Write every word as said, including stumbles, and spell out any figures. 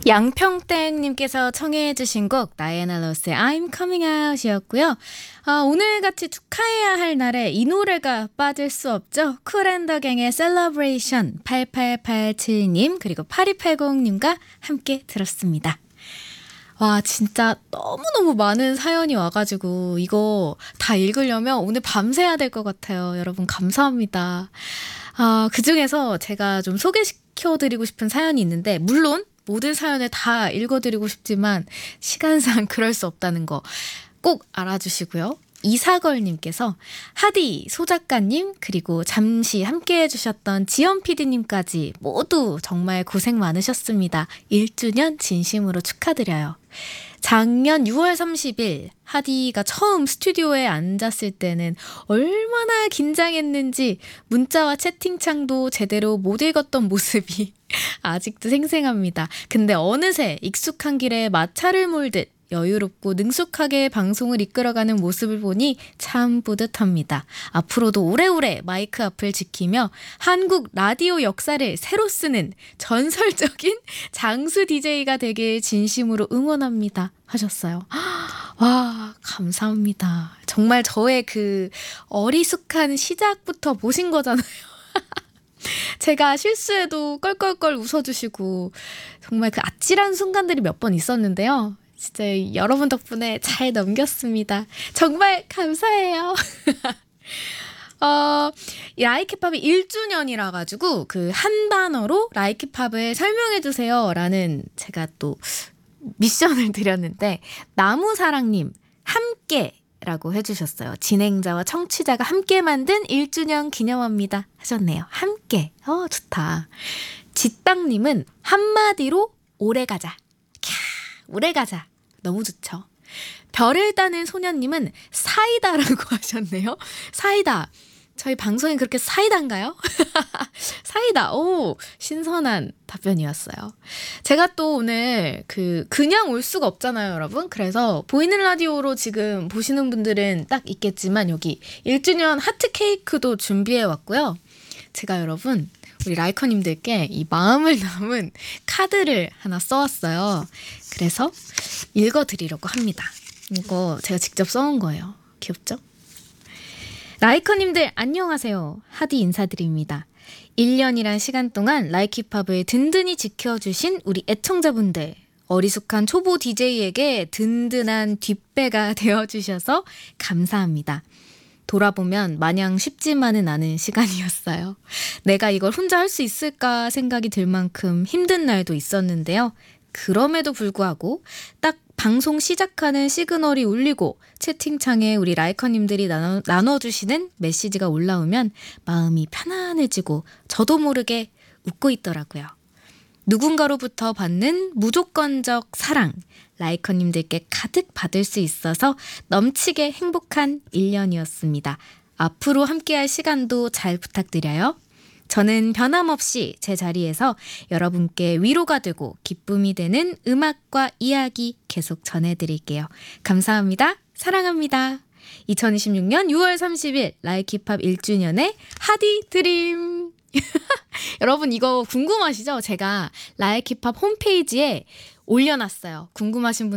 양평땡님께서 청해주신 곡 나이아나 로스의 I'm Coming Out 이었고요. 아, 오늘같이 축하해야 할 날에 이 노래가 빠질 수 없죠. 쿨앤더갱의 Celebration. 팔팔팔칠님 그리고 팔이팔공님과 함께 들었습니다. 와, 진짜 너무너무 많은 사연이 와가지고 이거 다 읽으려면 오늘 밤새야 될 것 같아요. 여러분 감사합니다. 아, 그중에서 제가 좀 소개시켜드리고 싶은 사연이 있는데, 물론 모든 사연을 다 읽어드리고 싶지만 시간상 그럴 수 없다는 거 꼭 알아주시고요. 이사걸님께서 하디, 소작가님, 그리고 잠시 함께 해주셨던 지연 피디님까지 모두 정말 고생 많으셨습니다. 일 주년 진심으로 축하드려요. 작년 유월 삼십일 하디가 처음 스튜디오에 앉았을 때는 얼마나 긴장했는지 문자와 채팅창도 제대로 못 읽었던 모습이 아직도 생생합니다. 근데 어느새 익숙한 길에 마차를 몰듯 여유롭고 능숙하게 방송을 이끌어가는 모습을 보니 참 뿌듯합니다. 앞으로도 오래오래 마이크 앞을 지키며 한국 라디오 역사를 새로 쓰는 전설적인 장수 디제이가 되길 진심으로 응원합니다. 하셨어요. 와, 감사합니다. 정말 저의 그 어리숙한 시작부터 보신 거잖아요. 제가 실수해도 껄껄껄 웃어주시고 정말 그 아찔한 순간들이 몇 번 있었는데요. 진짜 여러분 덕분에 잘 넘겼습니다. 정말 감사해요. 어, 라이키팝이 일 주년이라 가지고 그 한 단어로 라이키팝을 설명해 주세요 라는 제가 또 미션을 드렸는데, 나무사랑님 함께 라고 해주셨어요. 진행자와 청취자가 함께 만든 일 주년 기념합니다 하셨네요. 함께. 어, 좋다. 지땅님은 한마디로 오래가자. 캬, 오래가자. 너무 좋죠. 별을 따는 소녀님은 사이다라고 하셨네요. 사이다. 저희 방송이 그렇게 사이다인가요? 사이다. 오, 신선한 답변이었어요. 제가 또 오늘 그 그냥 올 수가 없잖아요, 여러분. 그래서 보이는 라디오로 지금 보시는 분들은 딱 있겠지만 여기 일 주년 하트 케이크도 준비해 왔고요. 제가 여러분 우리 라이커님들께 이 마음을 담은 카드를 하나 써왔어요. 그래서 읽어드리려고 합니다. 이거 제가 직접 써온 거예요. 귀엽죠? 라이커님들 안녕하세요. 하디 인사드립니다. 일 년이란 시간 동안 라이키팝을 든든히 지켜주신 우리 애청자분들, 어리숙한 초보 디제이에게 든든한 뒷배가 되어주셔서 감사합니다. 돌아보면 마냥 쉽지만은 않은 시간이었어요. 내가 이걸 혼자 할 수 있을까 생각이 들 만큼 힘든 날도 있었는데요. 그럼에도 불구하고 딱 방송 시작하는 시그널이 울리고 채팅창에 우리 라이커님들이 나눠, 나눠주시는 메시지가 올라오면 마음이 편안해지고 저도 모르게 웃고 있더라고요. 누군가로부터 받는 무조건적 사랑, 라이커님들께 가득 받을 수 있어서 넘치게 행복한 일 년이었습니다. 앞으로 함께할 시간도 잘 부탁드려요. 저는 변함없이 제 자리에서 여러분께 위로가 되고 기쁨이 되는 음악과 이야기 계속 전해드릴게요. 감사합니다. 사랑합니다. 이천이십육 년 유월 삼십일 라이키팝 일 주년의 하디 드림. 여러분 이거 궁금하시죠? 제가 라이키팝 홈페이지에 올려놨어요. 궁금하신 분